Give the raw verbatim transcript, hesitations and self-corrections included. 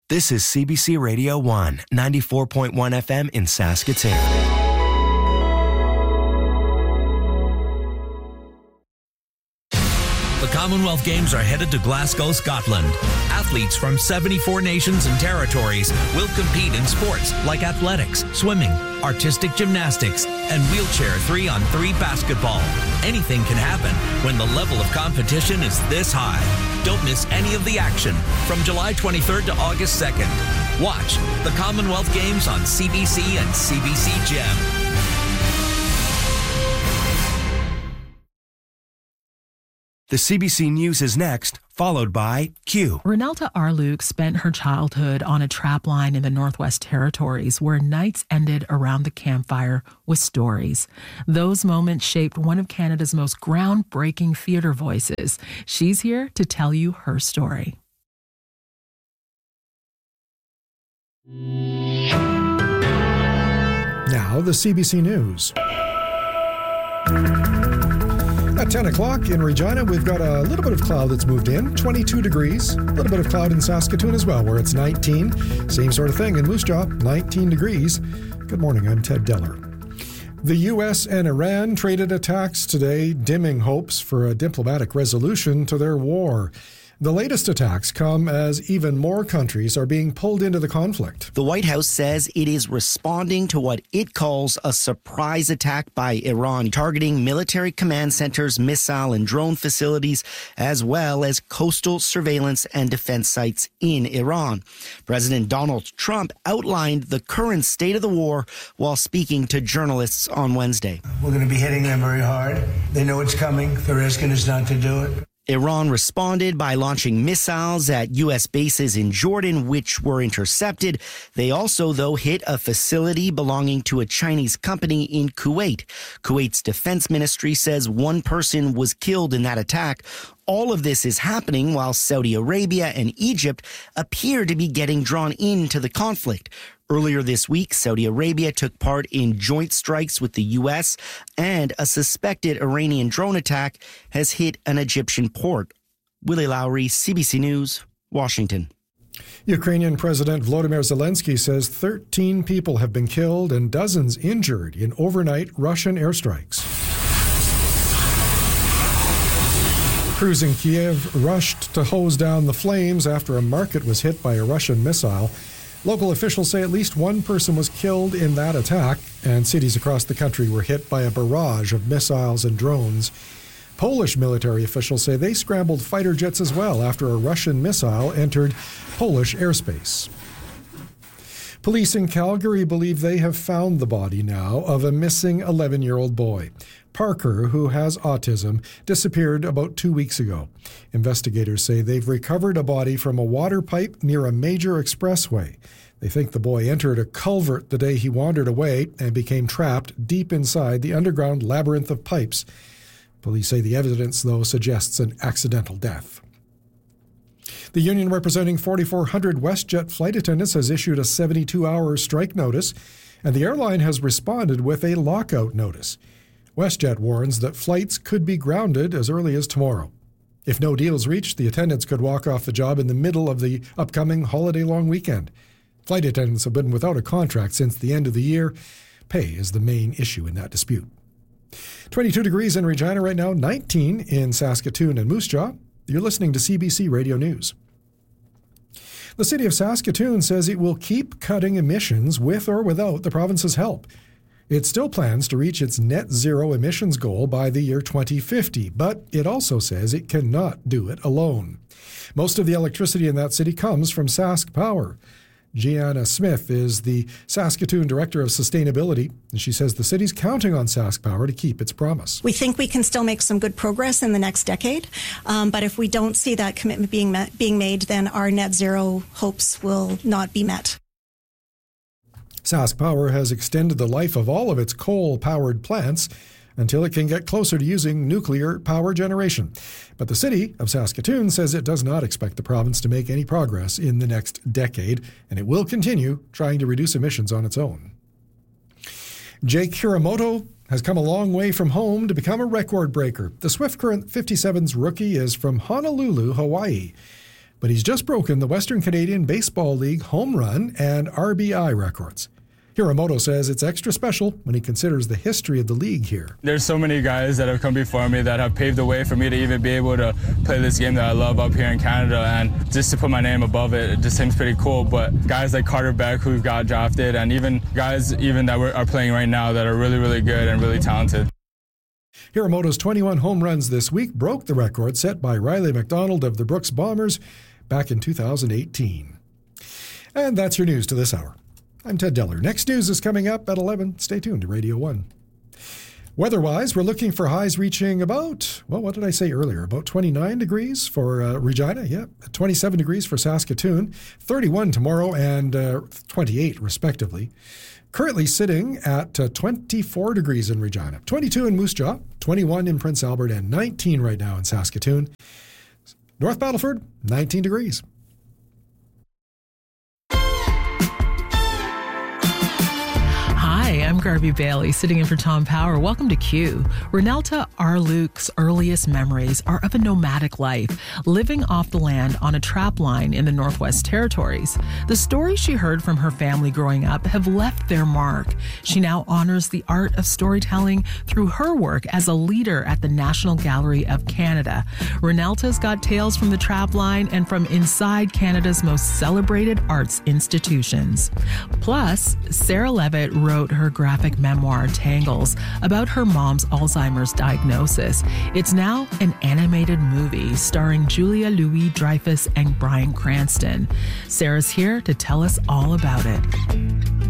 This is C B C Radio one, ninety-four point one F M in Saskatoon. The Commonwealth Games are headed to Glasgow, Scotland. Athletes from seventy-four nations and territories will compete in sports like athletics, swimming, artistic gymnastics, and wheelchair three on three basketball. Anything can happen when the level of competition is this high. Don't miss any of the action from July twenty-third to August second. Watch the Commonwealth Games on C B C and C B C Gem. The C B C News is next, followed by Q. Renelta Arluke spent her childhood on a trap line in the Northwest Territories where nights ended around the campfire with stories. Those moments shaped one of Canada's most groundbreaking theatre voices. She's here to tell you her story. Now, the C B C News. At ten o'clock in Regina, we've got a little bit of cloud that's moved in, twenty-two degrees. A little bit of cloud in Saskatoon as well, where it's nineteen. Same sort of thing in Moose Jaw, nineteen degrees. Good morning, I'm Ted Deller. The U S and Iran traded attacks today, dimming hopes for a diplomatic resolution to their war. The latest attacks come as even more countries are being pulled into the conflict. The White House says it is responding to what it calls a surprise attack by Iran, targeting military command centers, missile and drone facilities, as well as coastal surveillance and defense sites in Iran. President Donald Trump outlined the current state of the war while speaking to journalists on Wednesday. We're going to be hitting them very hard. They know it's coming. They're asking us not to do it. Iran responded by launching missiles at U S bases in Jordan, which were intercepted. They also, though, hit a facility belonging to a Chinese company in Kuwait. Kuwait's defense ministry says one person was killed in that attack. All of this is happening while Saudi Arabia and Egypt appear to be getting drawn into the conflict. Earlier this week, Saudi Arabia took part in joint strikes with the U S, and a suspected Iranian drone attack has hit an Egyptian port. Willie Lowry, C B C News, Washington. Ukrainian President Volodymyr Zelensky says thirteen people have been killed and dozens injured in overnight Russian airstrikes. Crews in Kiev rushed to hose down the flames after a market was hit by a Russian missile. Local officials say at least one person was killed in that attack, and cities across the country were hit by a barrage of missiles and drones. Polish military officials say they scrambled fighter jets as well after a Russian missile entered Polish airspace. Police in Calgary believe they have found the body now of a missing eleven-year-old boy. Parker, who has autism, disappeared about two weeks ago. Investigators say they've recovered a body from a water pipe near a major expressway. They think the boy entered a culvert the day he wandered away and became trapped deep inside the underground labyrinth of pipes. Police say the evidence, though, suggests an accidental death. The union representing forty-four hundred WestJet flight attendants has issued a seventy-two hour strike notice, and the airline has responded with a lockout notice. WestJet warns that flights could be grounded as early as tomorrow. If no deal is reached, the attendants could walk off the job in the middle of the upcoming holiday-long weekend. Flight attendants have been without a contract since the end of the year. Pay is the main issue in that dispute. twenty-two degrees in Regina right now, nineteen in Saskatoon and Moose Jaw. You're listening to C B C Radio News. The city of Saskatoon says it will keep cutting emissions with or without the province's help. It still plans to reach its net zero emissions goal by the year twenty fifty, but it also says it cannot do it alone. Most of the electricity in that city comes from Sask Power. Gianna Smith is the Saskatoon Director of Sustainability, and she says the city's counting on Sask Power to keep its promise. We think we can still make some good progress in the next decade, um, but if we don't see that commitment being met, being made, then our net zero hopes will not be met. Sask Power has extended the life of all of its coal-powered plants until it can get closer to using nuclear power generation. But the city of Saskatoon says it does not expect the province to make any progress in the next decade, and it will continue trying to reduce emissions on its own. Jake Hiramoto has come a long way from home to become a record breaker. The Swift Current fifty-seven's rookie is from Honolulu, Hawaii. but he's just broken the Western Canadian Baseball League home run and R B I records. Hiramoto says it's extra special when he considers the history of the league here. There's so many guys that have come before me that have paved the way for me to even be able to play this game that I love up here in Canada, and just to put my name above it, it just seems pretty cool. But guys like Carter Beck, who got drafted, and even guys even that are playing right now that are really, really good and really talented. Hiramoto's twenty-one home runs this week broke the record set by Riley McDonald of the Brooks Bombers back in two thousand eighteen. And that's your news to this hour. I'm Ted Deller. Next news is coming up at eleven. Stay tuned to Radio one. Weather-wise, we're looking for highs reaching about, well, what did I say earlier? About twenty-nine degrees for uh, Regina, yeah, twenty-seven degrees for Saskatoon, thirty-one tomorrow, and uh, twenty-eight, respectively. Currently sitting at uh, twenty-four degrees in Regina, twenty-two in Moose Jaw, twenty-one in Prince Albert, and nineteen right now in Saskatoon. North Battleford, nineteen degrees. Hi, I'm Garby Bailey, sitting in for Tom Power. Welcome to Q. Renelta Arluke's earliest memories are of a nomadic life, living off the land on a trap line in the Northwest Territories. The stories she heard from her family growing up have left their mark. She now honors the art of storytelling through her work as a leader at the National Gallery of Canada. Renelta's got tales from the trap line and from inside Canada's most celebrated arts institutions. Plus, Sarah Levitt wrote her graphic memoir, Tangles, about her mom's Alzheimer's diagnosis. It's now an animated movie starring Julia Louis-Dreyfus and Bryan Cranston. Sarah's here to tell us all about it.